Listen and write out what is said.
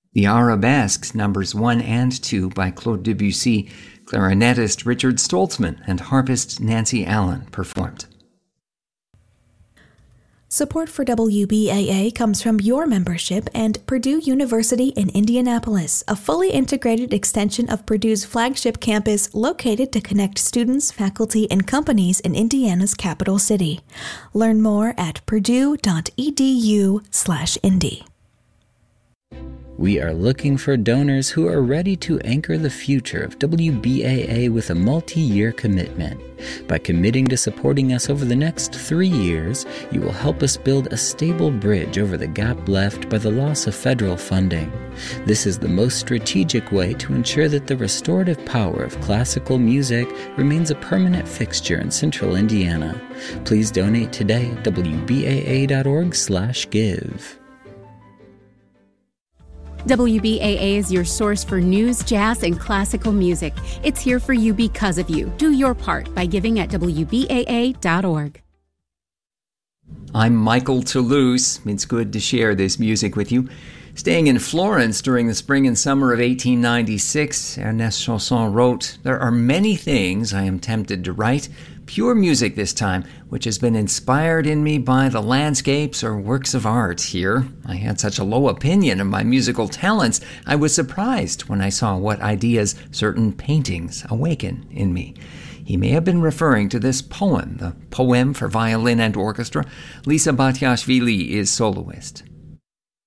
The Arabesques, numbers 1 and 2 by Claude Debussy, clarinetist Richard Stoltzman and harpist Nancy Allen performed. Support for WBAA comes from your membership and Purdue University in Indianapolis, a fully integrated extension of Purdue's flagship campus located to connect students, faculty, and companies in Indiana's capital city. Learn more at purdue.edu/indy. We are looking for donors who are ready to anchor the future of WBAA with a multi-year commitment. By committing to supporting us over the next 3 years, you will help us build a stable bridge over the gap left by the loss of federal funding. This is the most strategic way to ensure that the restorative power of classical music remains a permanent fixture in central Indiana. Please donate today at wbaa.org/give. WBAA is your source for news, jazz, and classical music. It's here for you because of you. Do your part by giving at WBAA.org. I'm Michael Toulouse. It's good to share this music with you. Staying in Florence during the spring and summer of 1896, Ernest Chausson wrote, "There are many things I am tempted to write, pure music this time, which has been inspired in me by the landscapes or works of art here. I had such a low opinion of my musical talents, I was surprised when I saw what ideas certain paintings awaken in me." He may have been referring to this poem, the Poem for Violin and Orchestra. Lisa Batiashvili is soloist.